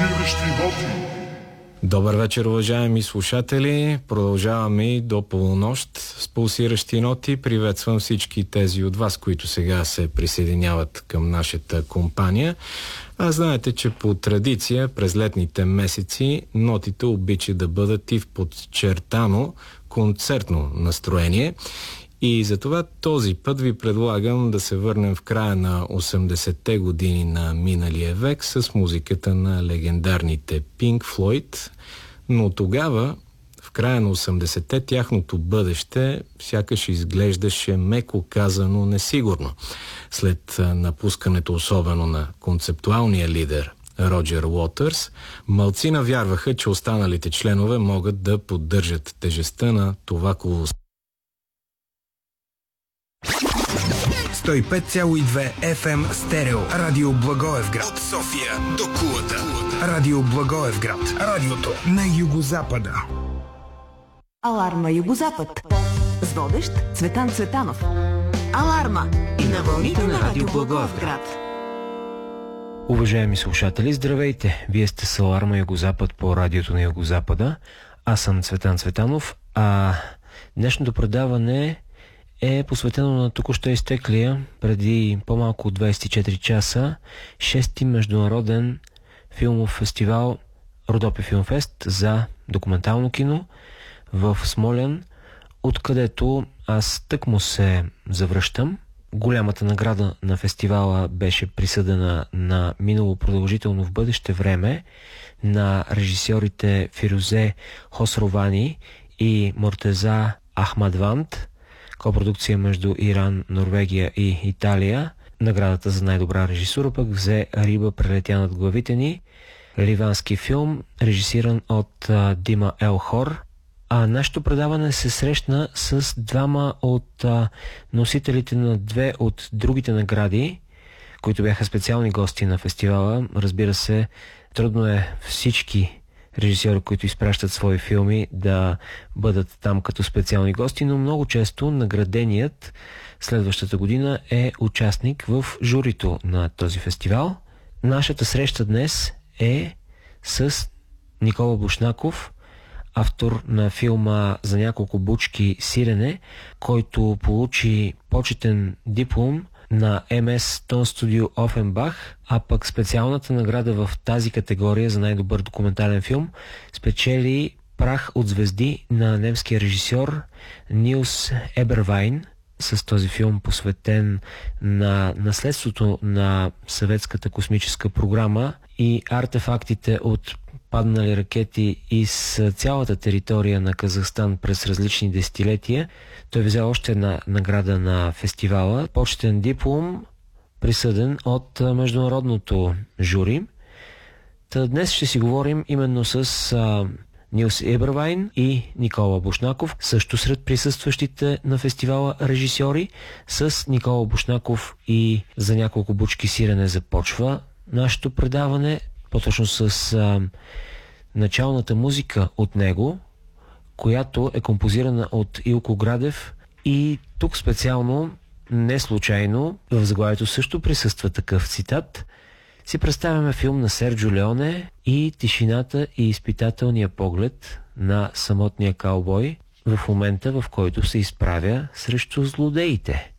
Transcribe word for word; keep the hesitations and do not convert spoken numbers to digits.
Пулсиращи ноти. Добър вечер, уважаеми слушатели. Продължаваме и до полунощ с пулсиращи ноти. Приветствам всички тези от вас, които сега се присъединяват към нашата компания. А знаете, че по традиция през летните месеци нотите обичат да бъдат и в подчертано концертно настроение. И затова този път ви предлагам да се върнем в края на осемдесетте години на миналия век с музиката на легендарните Pink Floyd, но тогава, в края на осемдесетте, тяхното бъдеще сякаш изглеждаше, меко казано, несигурно. След напускането особено на концептуалния лидер Роджер Уотърс, малцина вярваха, че останалите членове могат да поддържат тежестта на това колосо. сто и пет цяло и две Еф Ем Стерео. Радио Благоевград. От София до Кулата. Радио Благоевград. Радиото на югозапада. Аларма Югозапад. С водещ Цветан Цветанов. Аларма и на вълните на Радио Благоевград. Уважаеми слушатели, здравейте! Вие сте с Аларма Югозапад по радиото на Югозапада. Аз съм Цветан Цветанов, а днешното предаване е посветено на току-що изтеклия преди по-малко от двайсет и четири часа шести международен филмов фестивал Родопи Филмфест за документално кино в Смолян, откъдето аз тъкмо се завръщам. Голямата награда на фестивала беше присъдена на минало продължително в бъдеще време на режисьорите Фирузе Хосровани и Мортеза Ахмадванд, копродукция между Иран, Норвегия и Италия. Наградата за най-добра режисура пък взе Риба прелетя над главите ни, ливански филм, режисиран от а, Дима Елхор. А нашето предаване се срещна с двама от а, носителите на две от другите награди, които бяха специални гости на фестивала. Разбира се, трудно е всички режисьори, които изпращат свои филми, да бъдат там като специални гости, но много често награденият следващата година е участник в журито на този фестивал. Нашата среща днес е с Никола Бушнаков, автор на филма За няколко бучки сирене, който получи почетен диплом на Ем Ес Тон Студио Офенбах, а пък специалната награда в тази категория за най-добър документален филм спечели Прах от звезди на немския режисьор Нилс Ебервайн, с този филм посветен на наследството на съветската космическа програма и артефактите от паднали ракети из цялата територия на Казахстан през различни десетилетия. Той взе още една награда на фестивала, почетен диплом, присъден от международното жури. Та днес ще си говорим именно с а, Нилс Ебервайн и Никола Бушнаков, също сред присъстващите на фестивала режисьори. С Никола Бушнаков и За няколко бучки сирене започва нашето предаване, по-точно с а, началната музика от него, която е композирана от Илко Градев, и тук специално, не случайно, в заглавието също присъства такъв цитат. Си представяме филм на Серджо Леоне и тишината и изпитателния поглед на самотния каубой в момента, в който се изправя срещу злодеите.